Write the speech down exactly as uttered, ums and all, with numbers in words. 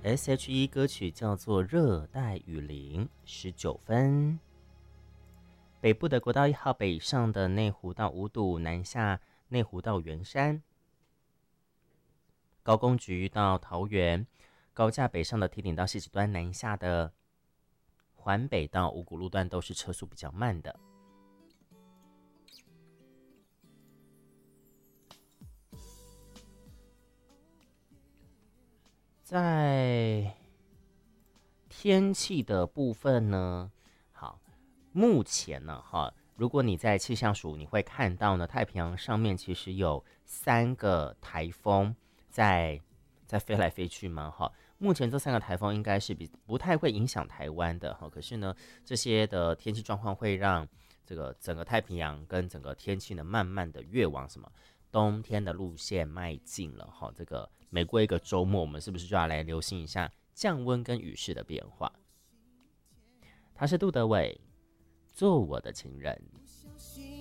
S H E 歌曲叫做《热带雨林》，十九分。北部的国道一号北上的内湖到五堵，南下内湖到圆山，高工局到桃园，高架北上的堤顶到汐止端，南下的环北到五股路段都是车速比较慢的。在天气的部分呢，好，目前呢，哈，如果你在气象署，你会看到呢，太平洋上面其实有三个台风在在飞来飞去嘛，哈。目前这三个台风应该是比不太会影响台湾的哈，可是呢，这些的天气状况会让这个整个太平洋跟整个天气呢，慢慢的越往什么冬天的路线迈进了哈。这个每过一个周末，我们是不是就要来留心一下降温跟雨势的变化？他是杜德伟，做我的情人。